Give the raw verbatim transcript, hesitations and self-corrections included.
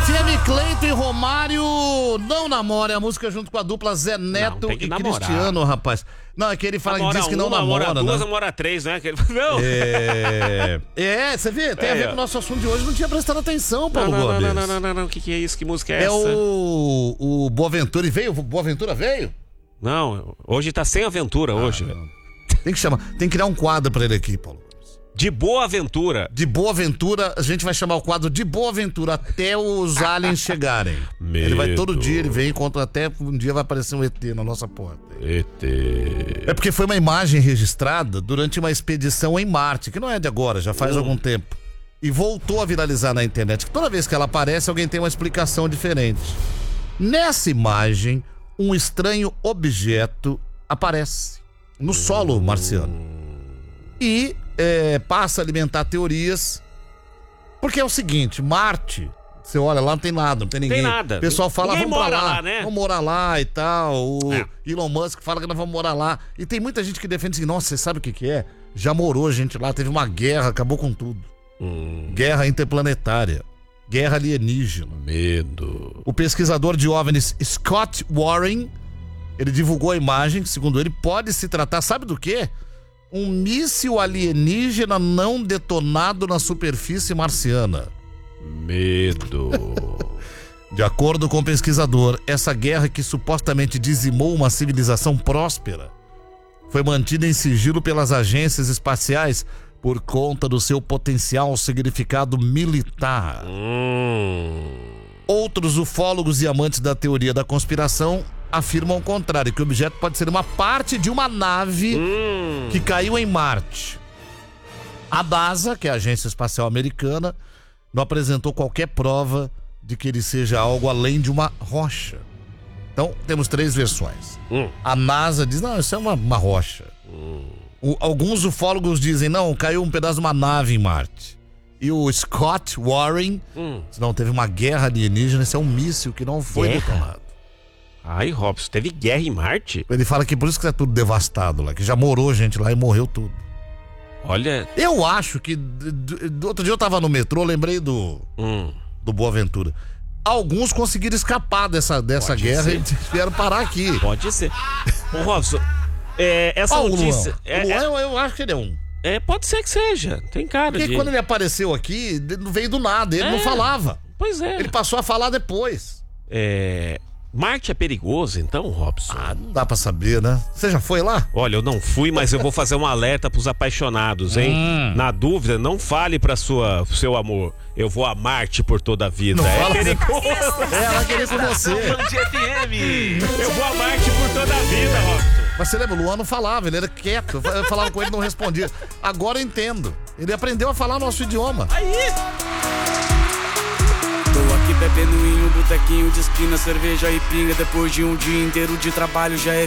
F M, Cleito e Romário não namora, é a música junto com a dupla Zé Neto Não, e namorar. Cristiano, rapaz. Não, é que ele fala Namora que diz que não um, namora, namora duas, né? namora três, né? Que ele- Não. É, é, você vê, tem a É, ver ó. com o nosso assunto de hoje, não tinha prestado atenção, Não, Paulo não, não, Gomes. não, não, não, não, não, o que que é isso? Que música é, É essa? o, o Boaventura, e veio? O Boaventura veio? Não, hoje tá sem aventura, hoje, velho. Tem que chamar, tem que criar um quadro pra ele aqui, Paulo. De boa aventura. De Boa Aventura, a gente vai chamar o quadro de Boa Aventura até os aliens chegarem. Ele vai todo Medo. dia, ele vem, encontra até um dia vai aparecer um E T na nossa porta. E T. É porque foi uma imagem registrada durante uma expedição em Marte, que não é de agora, já faz Hum. algum tempo. E voltou a viralizar na internet. Toda vez que ela aparece, alguém tem uma explicação diferente. Nessa imagem, um estranho objeto aparece no solo marciano. E é, passa a alimentar teorias. Porque é o seguinte, Marte, você olha lá, não tem nada, não tem ninguém. Tem nada. O pessoal fala, Ninguém vamos pra mora lá, lá, né? vamos morar lá e tal. O É. Elon Musk fala que nós vamos morar lá. E tem muita gente que defende assim, nossa, você sabe o que que é? Já morou gente lá, teve uma guerra, acabou com tudo. Hum, Guerra interplanetária. Guerra alienígena. medo. O pesquisador de OVNIs Scott Warren, ele divulgou a imagem, que segundo ele pode se tratar, sabe do quê? Um míssil alienígena não detonado na superfície marciana. Medo. De acordo com o pesquisador, essa guerra que supostamente dizimou uma civilização próspera foi mantida em sigilo pelas agências espaciais por conta do seu potencial significado militar. hum. Outros ufólogos e amantes da teoria da conspiração afirmam o contrário, que o objeto pode ser uma parte de uma nave Hum. que caiu em Marte. A NASA, que é a agência espacial americana, não apresentou qualquer prova de que ele seja algo além de uma rocha. Então, temos três versões. Hum. A NASA diz, não, isso é uma, uma rocha. O- alguns ufólogos dizem, não, caiu um pedaço de uma nave em Marte. E o Scott Warren, Hum. diz, não, teve uma guerra alienígena, esse é um míssil que não foi Guerra? detonado. Ai, Robson, teve guerra em Marte? Ele fala que por isso que tá tudo devastado lá, que já morou gente lá e morreu tudo. Olha. Eu acho que, d- d- d- outro dia eu tava no metrô, lembrei do, Hum. do Boaventura. Alguns conseguiram escapar dessa, dessa Pode guerra ser. e vieram parar aqui. Pode ser. Ô, Robson, é, essa Ó, o Luan. notícia. O É, Luan, é- eu, eu acho que ele é um. é, pode ser que seja. Tem cara Porque de. quando ele apareceu aqui, ele não veio do nada, ele É. não falava. Pois é. Ele passou a falar depois. É, Marte é perigoso, então, Robson? Ah, não dá pra saber, né? Você já foi lá? Olha, eu não fui, mas eu vou fazer um alerta pros apaixonados, hein? Hum. Na dúvida, não fale pra sua, pro seu amor. Eu vou a Marte por toda a vida. Não é fala- perigoso. É, ela queria com você. Band F M. Eu vou a Marte por toda a vida, Robson. Mas você lembra, o Luan não falava, ele era quieto. Eu falava com ele, não respondia. Agora eu entendo. Ele aprendeu a falar nosso idioma. Tô aqui bebendo em um botequinho de esquina, cerveja e pinga. Depois de um dia inteiro de trabalho já é